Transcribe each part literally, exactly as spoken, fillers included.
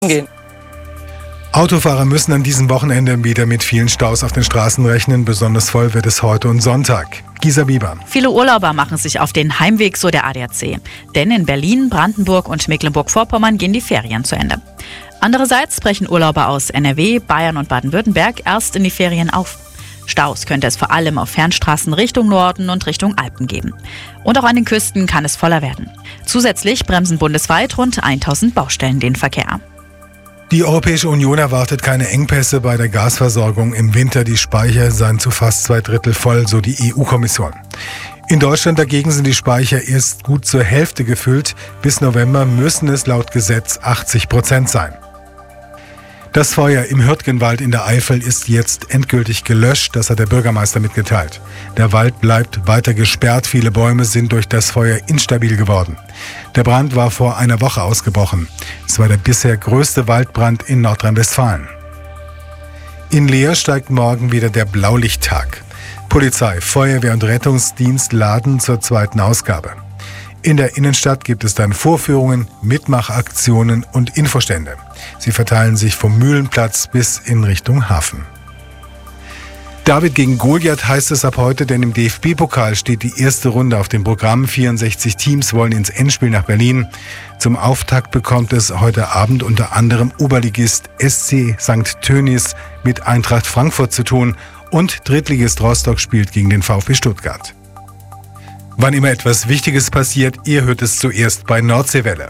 gehen. Autofahrer müssen an diesem Wochenende wieder mit vielen Staus auf den Straßen rechnen. Besonders voll wird es heute und Sonntag. Gisa Bieber. Viele Urlauber machen sich auf den Heimweg, so der A D A C. Denn in Berlin, Brandenburg und Mecklenburg-Vorpommern gehen die Ferien zu Ende. Andererseits brechen Urlauber aus N R W, Bayern und Baden-Württemberg erst in die Ferien auf. Staus könnte es vor allem auf Fernstraßen Richtung Norden und Richtung Alpen geben. Und auch an den Küsten kann es voller werden. Zusätzlich bremsen bundesweit rund tausend Baustellen den Verkehr. Die Europäische Union erwartet keine Engpässe bei der Gasversorgung im Winter. Die Speicher seien zu fast zwei Drittel voll, so die E U-Kommission. In Deutschland dagegen sind die Speicher erst gut zur Hälfte gefüllt. Bis November müssen es laut Gesetz achtzig Prozent sein. Das Feuer im Hürtgenwald in der Eifel ist jetzt endgültig gelöscht, das hat der Bürgermeister mitgeteilt. Der Wald bleibt weiter gesperrt, viele Bäume sind durch das Feuer instabil geworden. Der Brand war vor einer Woche ausgebrochen. Es war der bisher größte Waldbrand in Nordrhein-Westfalen. In Leer steigt morgen wieder der Blaulichttag. Polizei, Feuerwehr und Rettungsdienst laden zur zweiten Ausgabe. In der Innenstadt gibt es dann Vorführungen, Mitmachaktionen und Infostände. Sie verteilen sich vom Mühlenplatz bis in Richtung Hafen. David gegen Goliath heißt es ab heute, denn im D F B-Pokal steht die erste Runde auf dem Programm. vierundsechzig Teams wollen ins Endspiel nach Berlin. Zum Auftakt bekommt es heute Abend unter anderem Oberligist S C Sankt Tönnies mit Eintracht Frankfurt zu tun und Drittligist Rostock spielt gegen den VfB Stuttgart. Wann immer etwas Wichtiges passiert, ihr hört es zuerst bei Nordseewelle.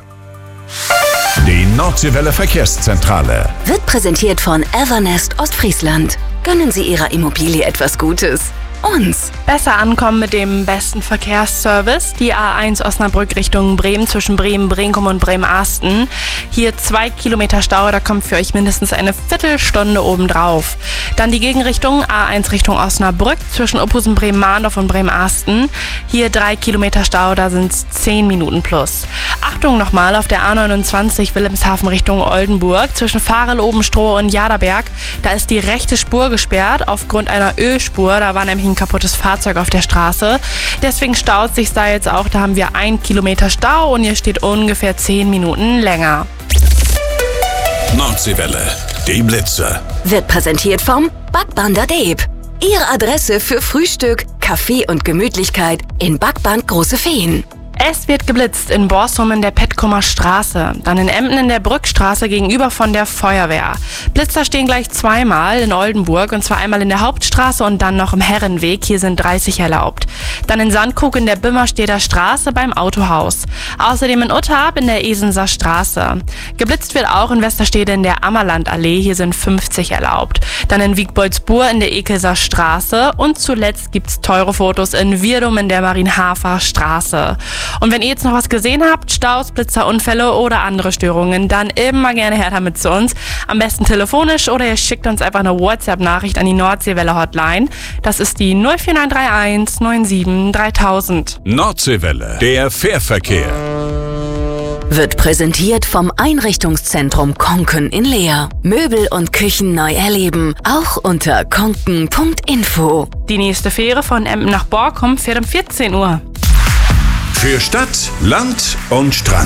Die Nordseewelle Verkehrszentrale wird präsentiert von Evernest Ostfriesland. Gönnen Sie Ihrer Immobilie etwas Gutes. Uns. Besser ankommen mit dem besten Verkehrsservice. Die A eins Osnabrück Richtung Bremen zwischen Bremen, Brinkum und Bremen-Arsten. Hier zwei Kilometer Stau, da kommt für euch mindestens eine Viertelstunde obendrauf. Dann die Gegenrichtung A eins Richtung Osnabrück zwischen Ophusen, Bremen-Mahndorf und Bremen-Arsten. Hier drei Kilometer Stau, da sind es zehn Minuten plus. Achtung nochmal auf der A neunundzwanzig Wilhelmshaven Richtung Oldenburg zwischen Farel-Obenstroh und Jaderberg. Da ist die rechte Spur gesperrt aufgrund einer Ölspur. Da war nämlich ein kaputtes Fahrzeug auf der Straße. Deswegen staut sich da jetzt auch. Da haben wir ein Kilometer Stau und hier steht ungefähr zehn Minuten länger. Nordseewelle, die Blitze. Wird präsentiert vom Backbander Deep. Ihre Adresse für Frühstück, Kaffee und Gemütlichkeit in Backband Große Feen. Es wird geblitzt in Borsum in der Petkumer Straße, dann in Emden in der Brückstraße gegenüber von der Feuerwehr. Blitzer stehen gleich zweimal in Oldenburg und zwar einmal in der Hauptstraße und dann noch im Herrenweg. Hier sind dreißig erlaubt. Dann in Sandkrug in der Bimmerstedter Straße beim Autohaus. Außerdem in Uttarp in der Esenser Straße. Geblitzt wird auch in Westerstede in der Ammerlandallee. Hier sind fünfzig erlaubt. Dann in Wiegboldsbur in der Ekelser Straße und zuletzt gibt's teure Fotos in Wirdum in der Marienhafer Straße. Und wenn ihr jetzt noch was gesehen habt, Staus, Blitzer, Unfälle oder andere Störungen, dann immer gerne her damit zu uns. Am besten telefonisch oder ihr schickt uns einfach eine WhatsApp-Nachricht an die Nordseewelle Hotline. Das ist die null vier neun drei eins neun sieben dreitausend. Nordseewelle, der Fährverkehr. Wird präsentiert vom Einrichtungszentrum Konken in Leer. Möbel und Küchen neu erleben, auch unter konken punkt info. Die nächste Fähre von Emden nach Borkum fährt um vierzehn Uhr. Für Stadt, Land und Strand.